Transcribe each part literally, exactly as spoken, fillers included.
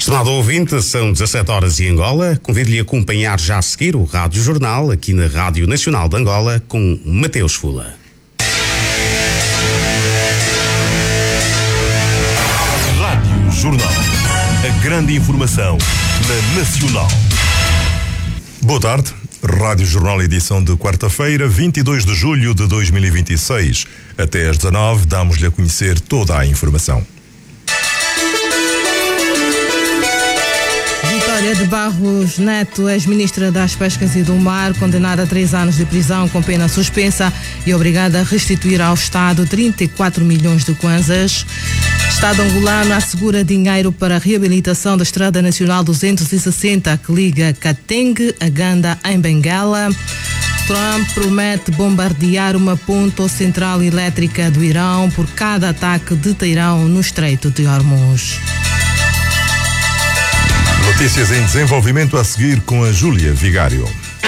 Estimado ouvinte, são dezassete horas em Angola. Convido-lhe a acompanhar já a seguir o Rádio Jornal, aqui na Rádio Nacional de Angola, com Mateus Fula. Rádio Jornal. A grande informação na Nacional. Boa tarde. Rádio Jornal, edição de quarta-feira, vinte e dois de julho de dois mil e vinte e seis. Até às dezanove, damos-lhe a conhecer toda a informação. Vitória de Barros Neto, ex-ministra das Pescas e do Mar, condenada a três anos de prisão com pena suspensa e obrigada a restituir ao Estado trinta e quatro milhões de kwanzas. Estado angolano assegura dinheiro para a reabilitação da Estrada Nacional duzentos e sessenta, que liga Kateng a Ganda, em Benguela. Trump promete bombardear uma ponte ou central elétrica do Irão por cada ataque de Teherão no Estreito de Hormuz. Notícias em desenvolvimento a seguir com a Júlia Vigário.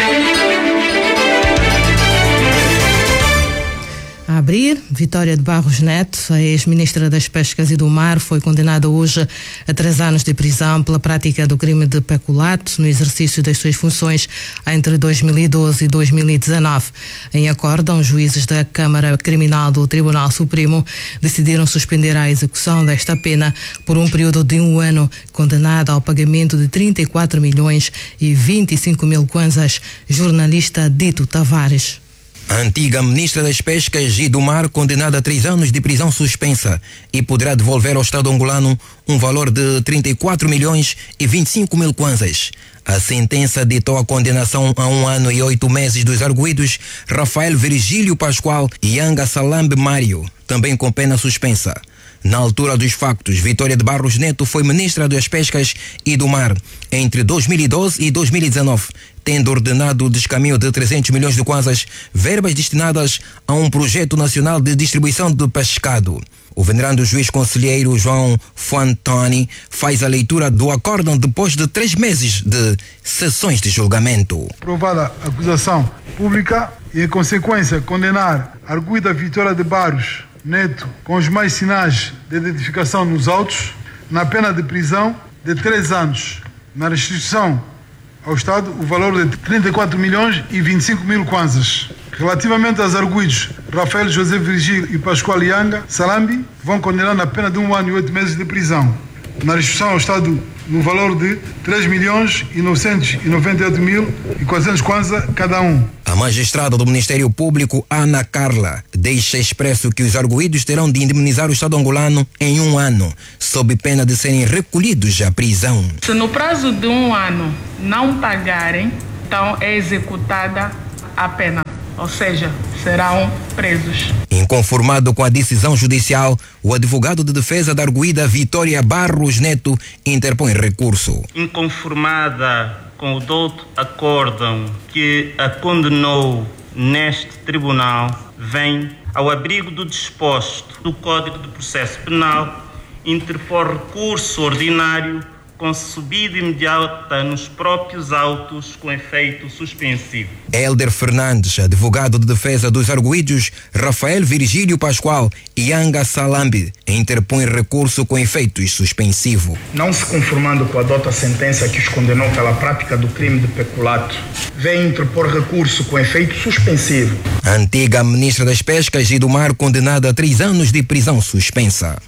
A abrir, Vitória de Barros Neto, a ex-ministra das Pescas e do Mar, foi condenada hoje a três anos de prisão pela prática do crime de peculato no exercício das suas funções entre dois mil e doze e dois mil e dezanove. Em acórdão, juízes da Câmara Criminal do Tribunal Supremo decidiram suspender a execução desta pena por um período de um ano, condenada ao pagamento de trinta e quatro milhões e vinte e cinco mil kwanzas. Jornalista Dito Tavares. A antiga ministra das Pescas e do Mar, condenada a três anos de prisão suspensa e poderá devolver ao Estado angolano um valor de trinta e quatro milhões e vinte e cinco mil kwanzas. A sentença ditou a condenação a um ano e oito meses dos arguidos Rafael Virgílio Pascoal e Yanga Salambe Mário, também com pena suspensa. Na altura dos factos, Vitória de Barros Neto foi ministra das Pescas e do Mar entre dois mil e doze e dois mil e dezanove, tendo ordenado o descaminho de trezentos milhões de kwanzas, verbas destinadas a um projeto nacional de distribuição de pescado. O venerando juiz conselheiro João Fuantoni faz a leitura do acórdão depois de três meses de sessões de julgamento. Aprovada a acusação pública e, em consequência, condenar a arguida Vitória de Barros Neto com os mais sinais de identificação nos autos na pena de prisão de três anos, na restituição ao Estado o valor de trinta e quatro milhões e vinte e cinco mil kwanzas. Relativamente aos arguidos Rafael José Virgílio e Pascoal Yanga Salambi, vão condenar na pena de um ano e oito meses de prisão, na restituição ao Estado no valor de três milhões e novecentos e noventa e oito mil e quatrocentos kwanza cada um. A magistrada do Ministério Público, Ana Carla, deixa expresso que os arguidos terão de indemnizar o Estado angolano em um ano, sob pena de serem recolhidos à prisão. Se no prazo de um ano não pagarem, então é executada a pena, ou seja, serão presos. Inconformado com a decisão judicial, o advogado de defesa da arguida Vitória Barros Neto interpõe recurso. Inconformada com o douto acórdão que a condenou neste tribunal, vem, ao abrigo do disposto do Código de Processo Penal, interpor recurso ordinário com subida imediata nos próprios autos com efeito suspensivo. Hélder Fernandes, advogado de defesa dos arguidos Rafael Virgílio Pascoal e Yanga Salambi, interpõe recurso com efeitos suspensivo. Não se conformando com a dota sentença que os condenou pela prática do crime de peculato, vem interpor recurso com efeito suspensivo. A antiga ministra das Pescas e do Mar, condenada a três anos de prisão suspensa.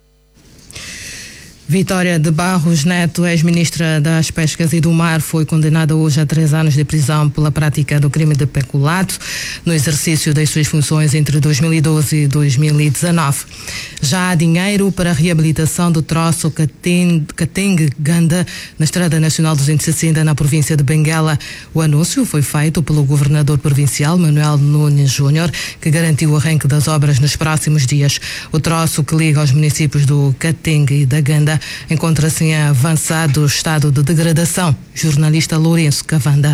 Vitória de Barros Neto, ex-ministra das Pescas e do Mar, foi condenada hoje a três anos de prisão pela prática do crime de peculato no exercício das suas funções entre dois mil e doze e dois mil e dezanove. Já há dinheiro para a reabilitação do troço Kateng-Ganda na Estrada Nacional duzentos e sessenta na província de Benguela. O anúncio foi feito pelo governador provincial, Manuel Nunes Júnior, que garantiu o arranque das obras nos próximos dias. O troço que liga os municípios do Kateng e da Ganda encontra-se em avançado estado de degradação. Jornalista Lourenço Cavanda.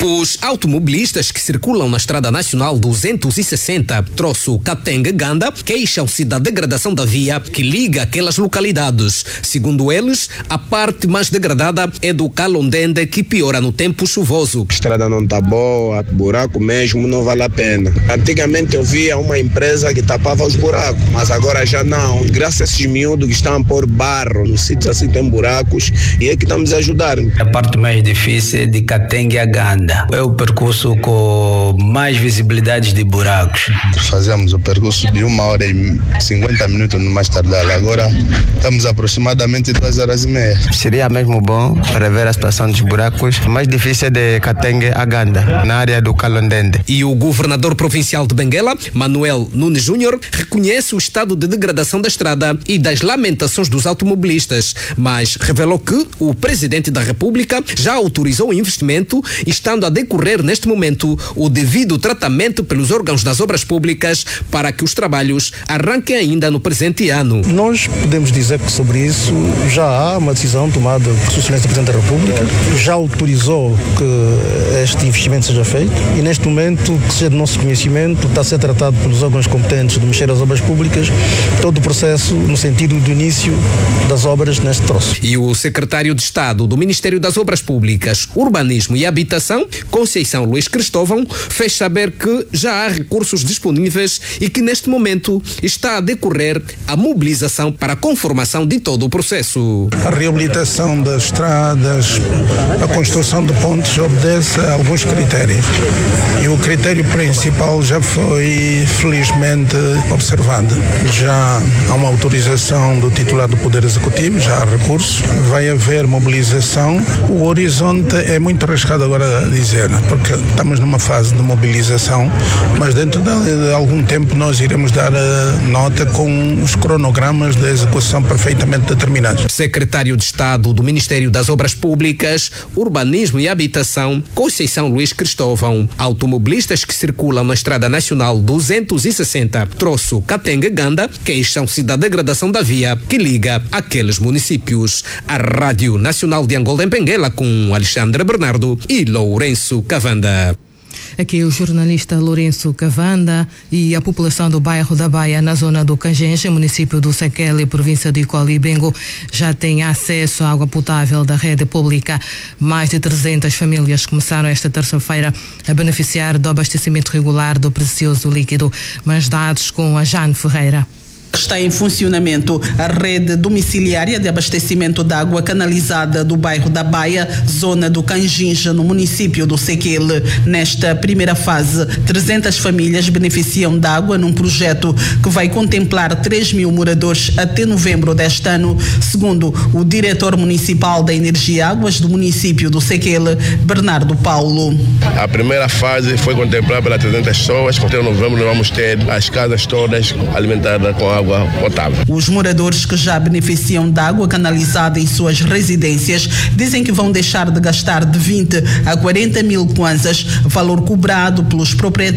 Os automobilistas que circulam na Estrada Nacional duzentos e sessenta, troço Katenge-Ganda, queixam-se da degradação da via que liga aquelas localidades. Segundo eles, a parte mais degradada é do Kalondende, que piora no tempo chuvoso. A estrada não está boa, buraco mesmo não vale a pena. Antigamente eu via uma empresa que tapava os buracos, mas agora já não. Graças a esses miúdos que estão a pôr barro nos sítios assim tem buracos, e é que estamos a ajudar. A parte mais difícil é de Katenge a Ganda. É o percurso com mais visibilidades de buracos. Fazemos o percurso de uma hora e cinquenta minutos no mais tardar. Agora estamos aproximadamente duas horas e meia. Seria mesmo bom para ver a situação dos buracos. O mais difícil é de Katenge a Ganda, na área do Kalondende. E o governador provincial de Benguela, Manuel Nunes Júnior, reconhece o estado de degradação da estrada e das lamentações dos automobilistas, mas revelou que o presidente da República já autorizou o investimento, estando a decorrer neste momento o devido tratamento pelos órgãos das obras públicas para que os trabalhos arranquem ainda no presente ano. Nós podemos dizer que sobre isso já há uma decisão tomada por Excelência do Presidente da República, já autorizou que este investimento seja feito e neste momento, que seja do nosso conhecimento, está a ser tratado pelos órgãos competentes do Ministério das Obras Públicas, todo o processo no sentido do início das obras neste troço. E o secretário de Estado do Ministério das Obras Públicas, Urbanismo e Habitação, Conceição Luís Cristóvão, fez saber que já há recursos disponíveis e que neste momento está a decorrer a mobilização para a conformação de todo o processo. A reabilitação das estradas, a construção de pontes obedece a alguns critérios e o critério principal já foi felizmente observado. Já há uma autorização do titular do Poder Executivo, já há recursos, vai haver mobilização. O horizonte é muito arriscado agora a dizer, porque estamos numa fase de mobilização, mas dentro de, de algum tempo nós iremos dar a nota com os cronogramas da execução perfeitamente determinados. Secretário de Estado do Ministério das Obras Públicas, Urbanismo e Habitação, Conceição Luís Cristóvão. Automobilistas que circulam na Estrada Nacional duzentos e sessenta, troço Katenge-Ganda, queixam-se da degradação da via que liga aqueles municípios. A Rádio Nacional de Angola em Benguela com Alexandre Bernardo e Lourenço Cavanda. Aqui o jornalista Lourenço Cavanda. E a população do bairro da Baia, na zona do Canjenche, município do Sequele, província de Colibengo, já tem acesso à água potável da rede pública. Mais de trezentas famílias começaram esta terça-feira a beneficiar do abastecimento regular do precioso líquido. Mais dados com a Jane Ferreira. Está em funcionamento a rede domiciliária de abastecimento de água canalizada do bairro da Baia, zona do Canjinja, no município do Sequele. Nesta primeira fase, trezentas famílias beneficiam de água num projeto que vai contemplar três mil moradores até novembro deste ano, segundo o diretor municipal da Energia e Águas do município do Sequele, Bernardo Paulo. A primeira fase foi contemplada pelas trezentas pessoas, até novembro nós vamos ter as casas todas alimentadas com água água potável. Os moradores que já beneficiam da água canalizada em suas residências dizem que vão deixar de gastar de vinte a quarenta mil kwanzas, valor cobrado pelos proprietários